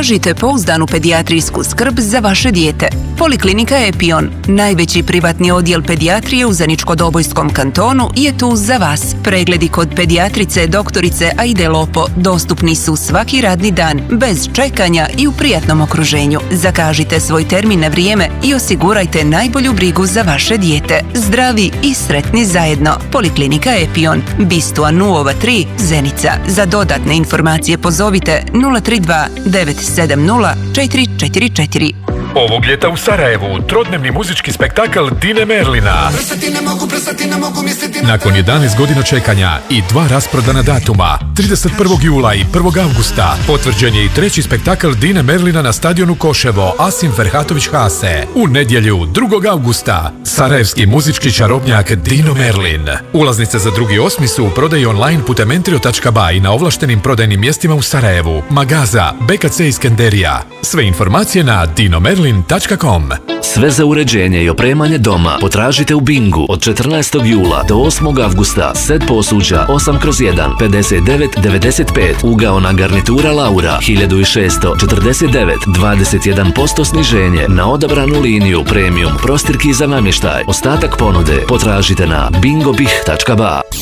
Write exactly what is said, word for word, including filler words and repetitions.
Tražite pouzdanu pedijatrijsku skrb za vaše dijete. Poliklinika Epion, najveći privatni odjel pedijatrije u Zeničko-Dobojskom kantonu, je tu za vas. Pregledi kod pedijatrice doktorice Aide Lopo dostupni su svaki radni dan, bez čekanja i u prijatnom okruženju. Zakažite svoj termin na vrijeme i osigurajte najbolju brigu za vaše dijete. Zdravi i sretni zajedno. Poliklinika Epion, Bistua nula tri, Zenica. Za dodatne informacije pozovite nula tri dva devet sedam nula četiri četiri četiri. Ovog ljeta u Sarajevu trodnevni muzički spektakl Dine Merlina. Nakon jedanaest godina čekanja i dva rasprodana datuma, trideset prvog jula i prvog avgusta, potvrđen je i treći spektakl Dine Merlina na stadionu Koševo Asim Ferhatović Hase. U nedjelju drugog avgusta, sarajevski muzički čarobnjak Dino Merlin. Ulaznice za drugi osmi su u prodaji online putem entrio tačka ba i na ovlaštenim prodajnim mjestima u Sarajevu, Magaza, be ka ce Iskenderija. Sve informacije na dinomerlin tačka com. Sve za uređenje i opremanje doma potražite u Bingu od četrnaestog jula do osmog avgusta. Set posuđa osam kroz jedan, pedeset devet devedeset pet. Ugaona garnitura Laura hiljadu šesto četrdeset devet, dvadeset jedan posto sniženje na odabranu liniju premium prostirki za namještaj. Ostatak ponude potražite na bingo bih tačka ba.